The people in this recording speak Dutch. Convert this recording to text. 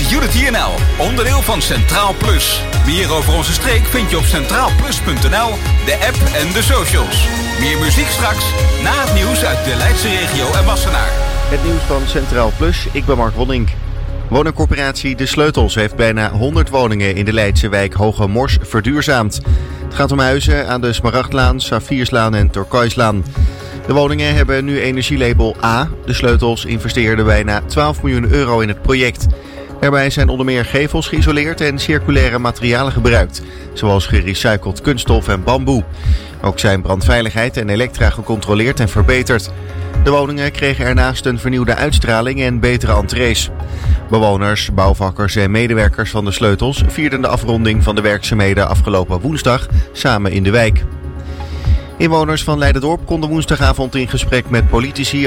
Unity NL, onderdeel van Centraal Plus. Meer over onze streek vind je op centraalplus.nl, de app en de socials. Meer muziek straks, na het nieuws uit de Leidse regio en Wassenaar. Het nieuws van Centraal Plus, ik ben Mark Wonink. Woningcorporatie De Sleutels heeft bijna 100 woningen in de Leidse wijk Hoge Mors verduurzaamd. Het gaat om huizen aan de Smaragdlaan, Saphierslaan en Turkooislaan. De woningen hebben nu energielabel A. De Sleutels investeerden bijna 12 miljoen euro in het project. Daarbij zijn onder meer gevels geïsoleerd en circulaire materialen gebruikt, zoals gerecycled kunststof en bamboe. Ook zijn brandveiligheid en elektra gecontroleerd en verbeterd. De woningen kregen ernaast een vernieuwde uitstraling en betere entrees. Bewoners, bouwvakkers en medewerkers van De Sleutels vierden de afronding van de werkzaamheden afgelopen woensdag samen in de wijk. Inwoners van Leiderdorp konden woensdagavond in gesprek met politici